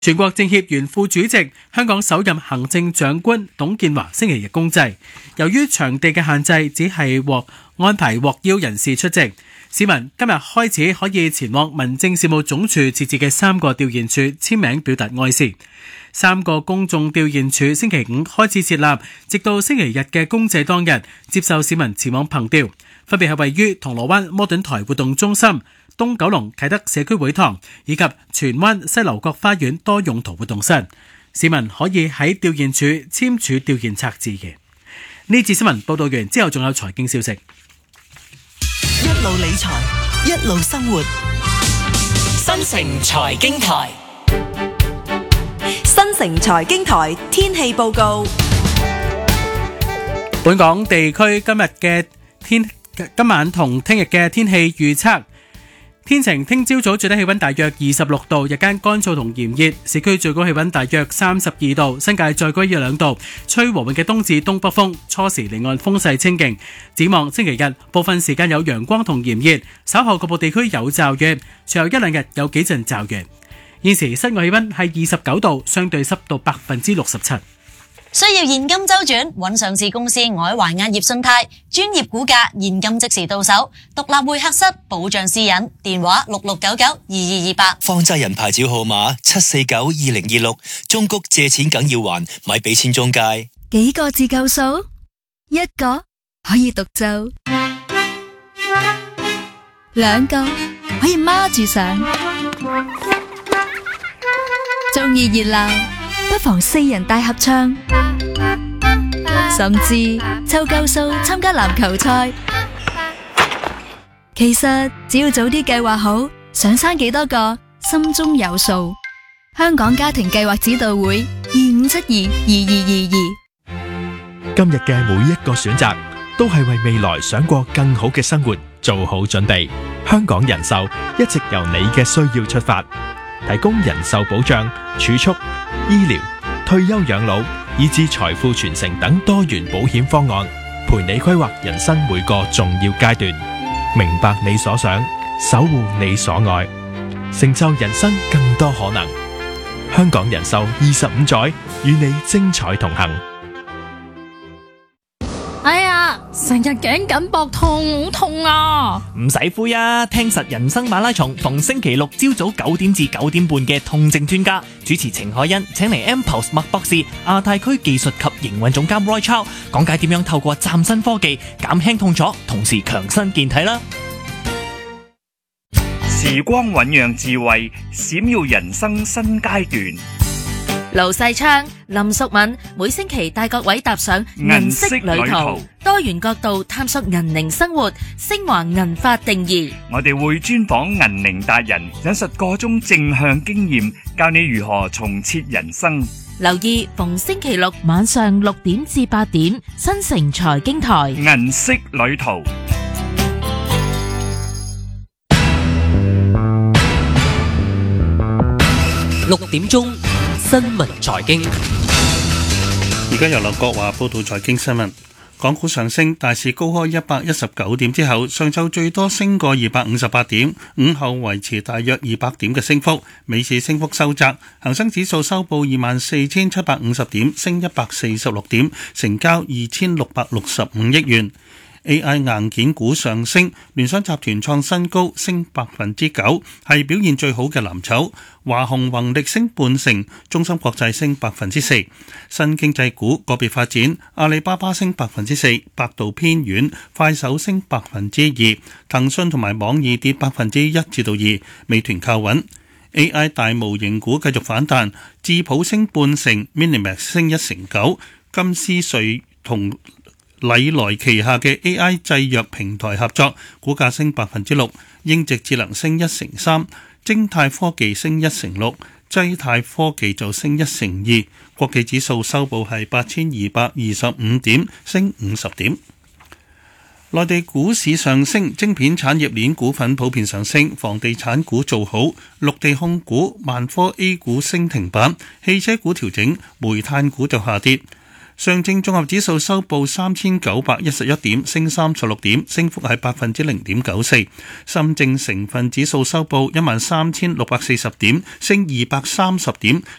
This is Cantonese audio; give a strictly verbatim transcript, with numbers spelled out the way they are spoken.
全國政協原副主席、香港首任行政長官董建華星期日公祭，由於場地嘅限制，只係獲安排獲邀人士出席。市民今日開始可以前往民政事務總署設置嘅三個吊唁處簽名表達哀思。三個公眾吊唁處星期五開始設立，直到星期日嘅公祭當日，接受市民前往憑吊，分別係位於銅鑼灣摩頓台活動中心、東九龍啟德社區會堂以及荃灣西樓角花園多用途活動室。市民可以喺吊唁處簽署吊唁冊字嘅。呢次新聞報道完之後，仲有財經消息。 一路理財，一路生活。 新城財經台， 新城財經台天氣報告。 本港地區今日嘅天，今晚同聽日嘅天氣預測。天晴，聽朝早最低氣溫大約二十六度，日間乾燥同炎熱，市區最高氣溫大約三十二度，新界再高一兩度，吹和緩嘅東至東北風，初時離岸風勢清勁。展望星期日，部分時間有陽光同炎熱，稍後局部地區有驟雨，隨後一兩日有幾陣驟雨。現時室外氣溫係二十九度，相對濕度百分之六十七。 需要現金周轉，揾上市公司外環亞業信貸，專業估價，現金即時到手，獨立會客室，保障私隱，電話六六九九二二二八。 放債人牌照號碼七四九二零二六。中谷借錢梗要還，咪俾錢中介。 幾個字夠數？一個可以獨奏，兩個可以孖住上。中意熱鬧，不妨四人大合唱，甚至湊夠數參加籃球賽。其實只要早啲計劃好，想生幾多個，心中有數。香港家庭計劃指導會二五七二二二二二。 今日嘅每一個選擇，都係為未來想過更好嘅生活做好準備。香港人壽一直由你嘅需要出發，提供人壽保障、儲蓄、醫療、退休養老以至財富傳承等多元保險方案，陪你規劃人生每個重要階段，明白你所想，守護你所愛，成就人生更多可能。香港人壽二十五載，與你精彩同行。 哎呀，成日頸緊膊痛，好痛啊！ 唔使灰啊，聽實人生馬拉松，逢星期六朝早九點至九點半嘅痛症專家主持程海欣，請嚟 M-Pulse 麥博士、亞太區技術及營運總監 Roy Chow 講解點樣透過嶄新科技減輕痛楚，同時強身健體啦。 時光醞釀智慧，閃耀人生新階段。 盧世昌、林淑敏每星期帶各位踏上銀色旅途，多元角度探索銀齡生活，升華銀髮定義。 我哋會專訪銀齡達人，引述各種正向經驗，教你如何重設人生。 留意逢星期六晚上六點至八點，新城財經台銀色旅途。 六點鐘新聞財經， 而家由劉國華報道財經新聞。港股上升，大市高開一百一十九點之後，上晝最多升過二百五十八點，午後維持大約二百點嘅升幅，尾市升幅收窄。恒生指數收報二萬四千七百五十點，升一百四十六點，成交二千六百六十五億元。A I 硬件股上升，聯想集團創新高，升百分之九，係表現最好嘅藍籌。華虹宏力升半成，中芯國際升百分之四。新經濟股個別發展，阿里巴巴升百分之四，百度偏軟，快手升百分之二，騰訊同埋網易跌百分之一至到二，美團靠穩。A I 大模型股繼續反彈，智譜升半成 ，Minimax 升一成九，金斯瑞同禮來旗下嘅 A I 製藥平台合作，股價升百分之六，英直智能升一成三，晶泰科技升一成六，濟泰科技就升一成二。國企指數收報係八千二百二十五點，升五十點。內地股市上升，晶片產業鏈股份普遍上升，房地產股做好，綠地控股、萬科 A 股升停板，汽車股調整，煤炭股就下跌。上證綜合指數收報三千九百一十一點，升三十六點，升幅係百分之零點九四。深證成分指數收報一萬三千六百四十點，升二百三十點，